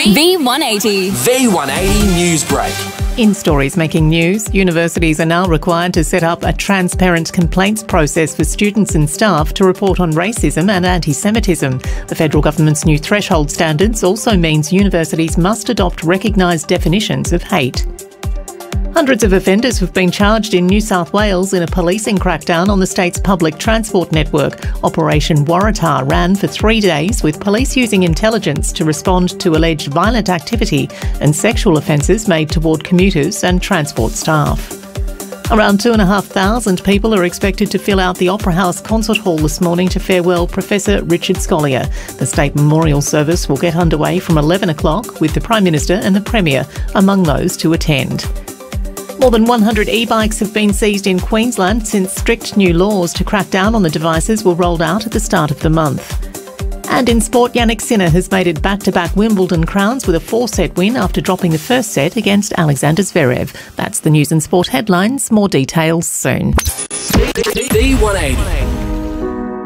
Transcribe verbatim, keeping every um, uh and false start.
V one eighty. V one eighty News Break. In stories making news, universities are now required to set up a transparent complaints process for students and staff to report on racism and anti-Semitism. The federal government's new threshold standards also means universities must adopt recognised definitions of hate. Hundreds of offenders have been charged in New South Wales in a policing crackdown on the state's public transport network. Operation Waratah ran for three days, with police using intelligence to respond to alleged violent activity and sexual offences made toward commuters and transport staff. Around two and a half thousand people are expected to fill out the Opera House Concert Hall this morning to farewell Professor Richard Scolyer. The state memorial service will get underway from eleven o'clock, with the Prime Minister and the Premier among those to attend. More than one hundred e-bikes have been seized in Queensland since strict new laws to crack down on the devices were rolled out at the start of the month. And in sport, Jannik Sinner has made it back-to-back Wimbledon crowns with a four-set win after dropping the first set against Alexander Zverev. That's the news and sport headlines. More details soon. V one eighty.